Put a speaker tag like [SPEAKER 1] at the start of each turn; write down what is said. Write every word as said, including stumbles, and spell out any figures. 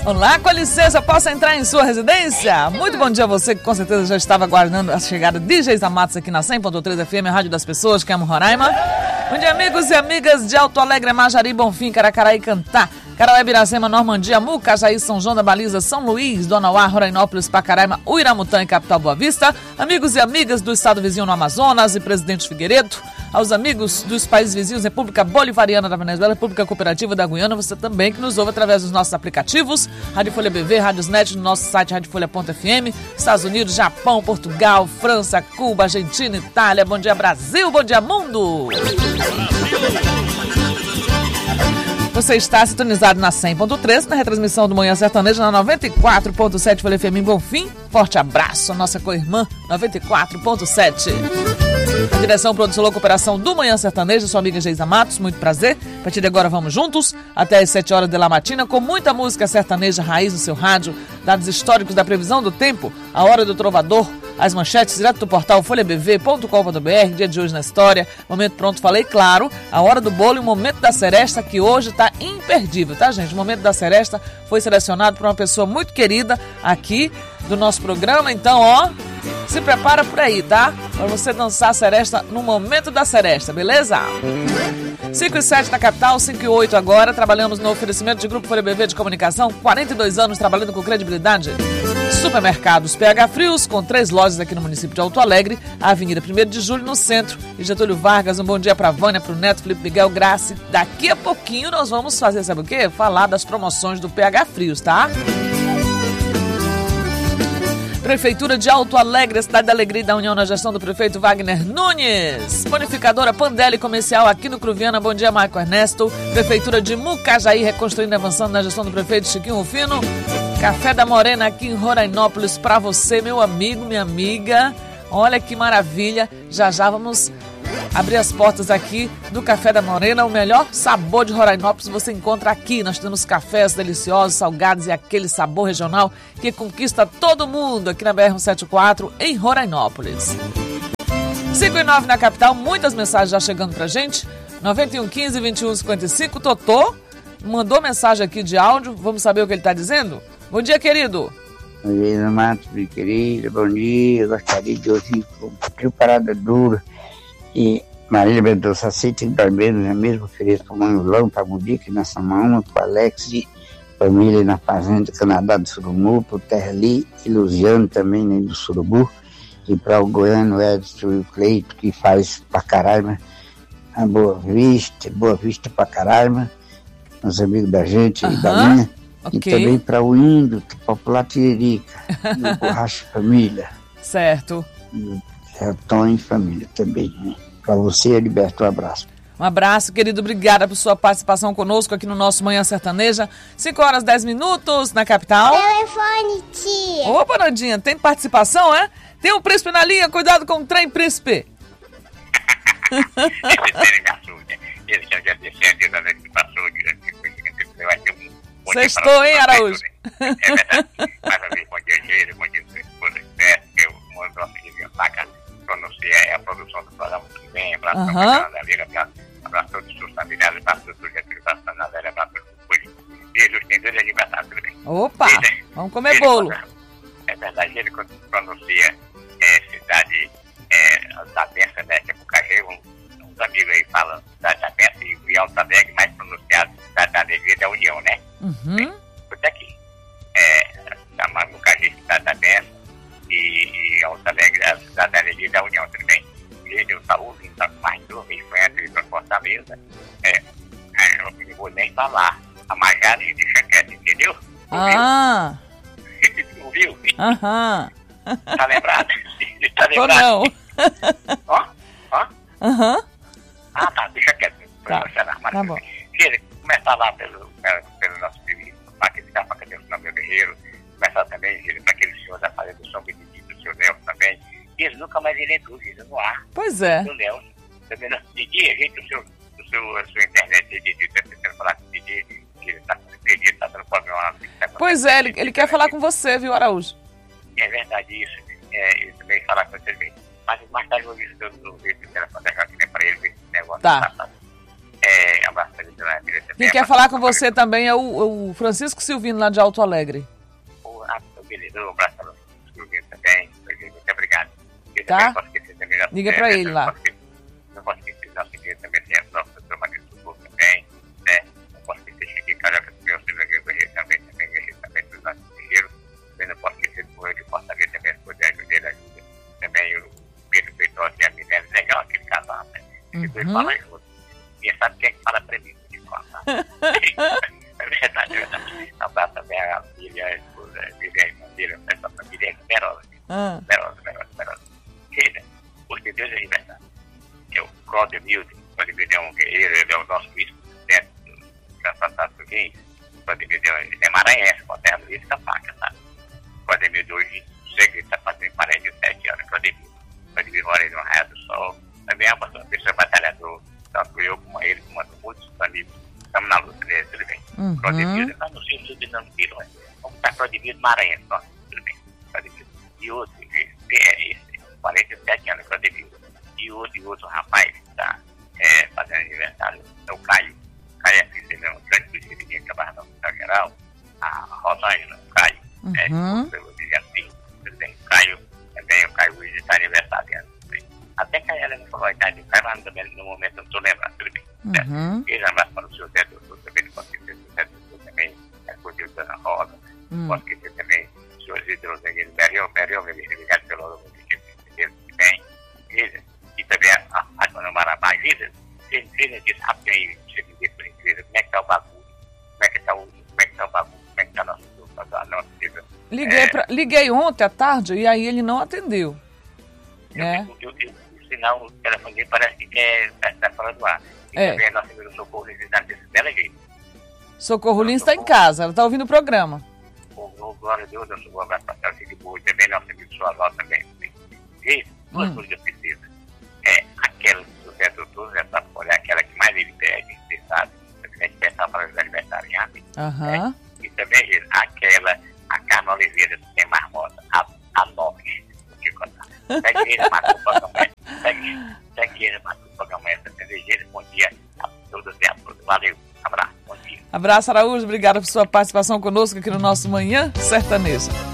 [SPEAKER 1] Olá, com licença, posso entrar em sua residência? Muito bom dia a você que com certeza já estava aguardando a chegada de Geisa Matos aqui na cem ponto três F M, a Rádio das Pessoas, que amo Roraima. Bom dia, amigos e amigas de Alto Alegre, Majari, Bonfim, Caracaraí, Cantá, Caraué, Biracema, Normandia, Mucajaí, São João da Baliza, São Luís, Donauá, Rorainópolis, Pacaraima, Uiramutã e Capital Boa Vista, amigos e amigas do estado vizinho no Amazonas e Presidente Figueiredo, aos amigos dos países vizinhos, República Bolivariana da Venezuela, República Cooperativa da Guiana, você também que nos ouve através dos nossos aplicativos, Rádio Folha B V, Rádiosnet, no nosso site rádio folha ponto f m, Estados Unidos, Japão, Portugal, França, Cuba, Argentina, Itália, bom dia Brasil, bom dia mundo! Você está sintonizado na cem ponto três, na retransmissão do Manhã Sertaneja, na noventa e quatro ponto sete Folha F M em Bonfim. Forte abraço, nossa co-irmã, noventa e quatro ponto sete. A direção, produção e cooperação do Manhã Sertaneja, sua amiga Geisa Matos, muito prazer. A partir de agora vamos juntos, até as sete horas da matina, com muita música sertaneja raiz no seu rádio, dados históricos da previsão do tempo, a hora do trovador, as manchetes direto do portal folha b v ponto com ponto b r, dia de hoje na história, momento pronto, falei, claro, a hora do bolo e o momento da seresta, que hoje está imperdível, tá, gente? O momento da seresta foi selecionado por uma pessoa muito querida aqui do nosso programa, então, ó, se prepara por aí, tá? Para você dançar a seresta no momento da seresta, beleza? cinco e sete na capital, cinco e oito agora, trabalhamos no oferecimento de Grupo Folha B V de Comunicação, quarenta e dois anos trabalhando com credibilidade. Supermercados P H Frios, com três lojas aqui no município de Alto Alegre, a Avenida primeiro de Julho, no centro, e Getúlio Vargas. Um bom dia para a Vânia, para o Neto, Felipe Miguel, Graça. Daqui a pouquinho nós vamos fazer, sabe o quê? Falar das promoções do P H Frios, tá? Prefeitura de Alto Alegre, Cidade da Alegria e da União, na gestão do prefeito Wagner Nunes. Bonificadora Pandelli Comercial aqui no Cruviana, bom dia Marco Ernesto. Prefeitura de Mucajaí, reconstruindo e avançando na gestão do prefeito Chiquinho Rufino. Café da Morena aqui em Rorainópolis para você, meu amigo, minha amiga. Olha que maravilha, já já vamos abrir as portas aqui do Café da Morena, o melhor sabor de Rorainópolis você encontra aqui. Nós temos cafés deliciosos, salgados e aquele sabor regional que conquista todo mundo aqui na B R cento e setenta e quatro em Rorainópolis. cinco e nove na capital, muitas mensagens já chegando pra gente. nove um quinze, vinte e um cinquenta e cinco, Totô mandou mensagem aqui de áudio, vamos saber o que ele tá dizendo? Bom dia, querido.
[SPEAKER 2] Bom dia, Matos, minha querida, bom dia. Eu gostaria de ouvir um pouquinho Parada Dura. E Marília Mendonça aceita em Barbeiro, né mesmo? Ofereço para o Manholão, para a Budica, na Samaúma, para o Alex e família na Fazenda Canadá do Surumu, para o Terli e Luciano também, né, do Surubu, e para o Goiano Edson e o Cleito, que faz Pacaraima, a Boa Vista, Boa Vista Pacaraima, os amigos da gente e uh-huh. da minha, okay. E também para o Índio, Popular Tiririca, e o Borracha Família.
[SPEAKER 1] Certo.
[SPEAKER 2] E é o Tom e família também, né? Para você, Heriberto, um abraço.
[SPEAKER 1] Um abraço, querido. Obrigada por sua participação conosco aqui no nosso Manhã Sertaneja. cinco horas, dez minutos na capital.
[SPEAKER 3] Telefone, tia.
[SPEAKER 1] Opa, Nandinha, tem participação, é? Tem um príncipe na linha, cuidado com o trem, príncipe. Sextou, hein, Araújo?
[SPEAKER 4] É verdade. Mais uma vez, bom dia, Gênero, bom dia, sua esposa, que eu mando uma filha saca, pronunciei a produção do programa muito bem, abraço
[SPEAKER 1] uhum.
[SPEAKER 4] para a Liga, abraço, abraço a todos os seus familiares, abraço a todos os Getúlio, abraço a Ana Velha, abraço a todos os Jesus tem dois aniversários, tudo bem?
[SPEAKER 1] Opa,
[SPEAKER 4] Ele,
[SPEAKER 1] vamos comer
[SPEAKER 4] ele,
[SPEAKER 1] bolo.
[SPEAKER 4] É verdade, ele pronuncia é, cidade é, da Benção, né, que é Pucajê, um, uns amigos aí falam cidade da Benção e, e Alto Alegre, mais pronunciado cidade da Alegria da União, né?
[SPEAKER 1] Uhum.
[SPEAKER 4] Porque aqui, é, chamamos Mucajê, cidade da Benção, e, e Alto Alegre, a cidade da Alegria da União, tudo bem? Ele, o Saúl, então, mais turma, e foi antes de Fortaleza, é, é, eu não vou nem falar, a Majari de Chanquete, entendeu? Ouviu?
[SPEAKER 1] Ah!
[SPEAKER 4] Ouviu?
[SPEAKER 1] Aham.
[SPEAKER 4] Tá lembrado? Tá lembrado?
[SPEAKER 1] Ou não?
[SPEAKER 4] Ó, ó.
[SPEAKER 1] Aham.
[SPEAKER 4] Ah, tá, deixa quieto.
[SPEAKER 1] Tá, tá bom.
[SPEAKER 4] Ele começar lá pelo, pelo nosso querido, para aquele cara, para aquele meu guerreiro, começar também, ele, para aquele senhor da Fazenda do São Benedito, o senhor Nelson também, e eles nunca mais irem dúvida no ar.
[SPEAKER 1] Pois é.
[SPEAKER 4] O Nelson, também, de dia, gente, o seu, o seu, a sua internet, de dia, está tentando falar com o Didi, que ele está está dando problema lá.
[SPEAKER 1] Pois é, ele, ele quer falar com você, viu, Araújo?
[SPEAKER 4] É verdade isso, é, ele também falar com você bem. Mas mais tarde eu vou ver se eu vou ver se o telefone da Joaquim para ele, ver esse negócio.
[SPEAKER 1] Tá.
[SPEAKER 4] É, abraço para ele. Dona Emília também.
[SPEAKER 1] Quem quer falar com você também é o, o Francisco Silvino, lá de Alto Alegre.
[SPEAKER 4] O, ah, beleza, um abraço para o Silvino também. Muito obrigado.
[SPEAKER 1] Tá? Liga para ele lá.
[SPEAKER 4] Não posso esquecer, nossa igreja também tem a nossa doutora Maria do Socorro também, né? Não posso esquecer Chique Carioca, meu filho aqui, também, também, também dos nossos guerreiros. Também não posso esquecer do Moio de Fortaleza, também as coisas dele ajuda. Também o Pedro Peitosa e a Milene, legal aquele casal, né? Eles dois falam junto. E sabe quem é que fala para mim de falar? É verdade, é verdade. Abraço também a filha, a esposa, a filha, a família, a família, Merosa. Merosa, Merosa, Merosa. Filha, por Deus é aniversário. Eu, Cláudio Milton, quando me deu um guerreiro, ele é o nosso bispo, dentro do passado do Guins, quando me deu, ele é maranhense, com a terra do Rio da Faca, sabe? Quando ele me deu, hoje, chega, ele está fazendo quarenta e sete anos, quando ele quando ele mora no Raio do Sol, também é uma pessoa batalhador, tanto eu como ele, como muitos amigos, estamos na luta dele, tudo bem.
[SPEAKER 1] Uhum.
[SPEAKER 4] Cláudio Milton, está no Rio, tudo não piro, vamos estar Cláudio Milton maranhense, nossa, tudo bem. Cláudio Milton. E outro, é esse, quarenta e sete anos, Cláudio Milton. E outro, e outro rapaz que está é, fazendo aniversário, é o Caio. Caio é filho dele, um grande filho que tinha acabado no hospital geral, a Rosângela, o Caio,
[SPEAKER 1] uhum.
[SPEAKER 4] é, assim, tudo bem. O Caio, também, o Caio Luiz está aniversariando também. Até que a Helena falou a idade do Caio, mas também no momento eu não estou lembrando, tudo bem.
[SPEAKER 1] Uhum.
[SPEAKER 4] E um abraço para o seu Zé Doutor também, não posso esquecer o Zé Doutor também, é o Deus da Ana Rosa, não posso esquecer também o senhor Zidro Zengueiro, Merion, Merion, obrigado pelo nome que bem, e também a, a dona Marabá, Lida, tem filha de rápido aí, você me dizer por incrível, como é que está o bagulho, como é que está o, como é que está o bagulho, como é que está a nossa, a nossa vida.
[SPEAKER 1] Liguei, é, pra, liguei ontem à tarde e aí ele não atendeu.
[SPEAKER 4] Eu,
[SPEAKER 1] né?
[SPEAKER 4] eu, eu, eu, o sinal, o telefone dele parece que quer estar fora do ar. E
[SPEAKER 1] é.
[SPEAKER 4] também a nossa amiga Socorro Lins está desse belo jeito.
[SPEAKER 1] Socorro Lins está em casa, ela está ouvindo o programa.
[SPEAKER 4] Oh, oh, glória a Deus, eu sou um abraço para ela, fique boa. E também nossa amiga Suazal também. E duas hum. coisas eu preciso. É aquela do Zé Doutor, Zé Doutor, olhar aquela que mais ele pede, você sabe, a gente pensar para os aniversariantes.
[SPEAKER 1] Aham.
[SPEAKER 4] E também aquela, a Carmen Oliveira do Sem Marmota, a, a Norte. Segue ele, Marcos Pagamé. Segue, segue ele, Marcos Pagamé. Bom dia a todos e a todos. Valeu. Abraço. Bom dia.
[SPEAKER 1] Abraço, Araújo. Obrigado por sua participação conosco aqui no nosso Manhã Sertanejo.